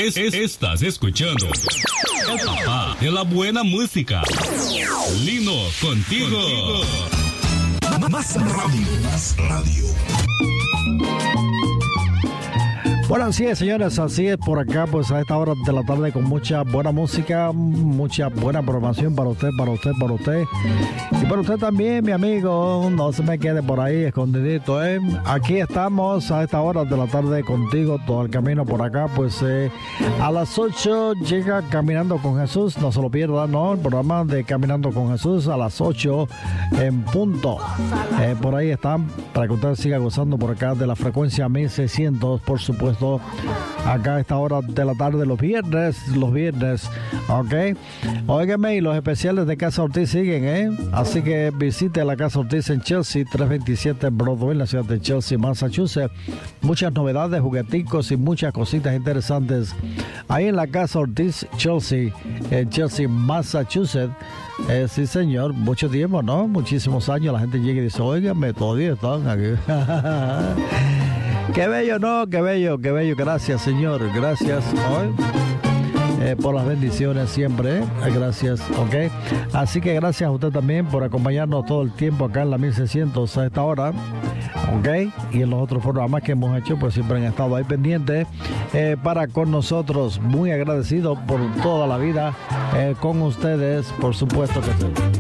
Estás escuchando el papá de la buena música, Lino contigo. Más radio. Bueno, así es, señores, así es por acá, pues a esta hora de la tarde con mucha buena música, mucha buena programación para usted. Y para usted también, mi amigo, no se me quede por ahí escondidito, ¿eh? Aquí estamos a esta hora de la tarde contigo, todo el camino por acá, pues a las 8 llega Caminando con Jesús, no se lo pierda, ¿no? El programa de Caminando con Jesús a las 8 en punto. Por ahí están, para que usted siga gozando por acá de la frecuencia 1600, por supuesto. Acá a esta hora de la tarde los viernes, ¿ok? Óigame, y los especiales de Casa Ortiz siguen, ¿eh? Así que visite la Casa Ortiz en Chelsea, 327 Broadway, en la ciudad de Chelsea, Massachusetts. Muchas novedades, jugueticos y muchas cositas interesantes ahí en la Casa Ortiz, Chelsea, en Chelsea, Massachusetts. Sí, señor, mucho tiempo, ¿no? Muchísimos años. La gente llega y dice, óigame, todavía están aquí. Qué bello, ¿no? Qué bello. Gracias, Señor. Gracias hoy por las bendiciones siempre. Gracias, ¿ok? Así que gracias a usted también por acompañarnos todo el tiempo acá en la 1600 a esta hora, ¿ok? Y en los otros programas que hemos hecho, pues siempre han estado ahí pendientes para con nosotros. Muy agradecido por toda la vida con ustedes, por supuesto que sí.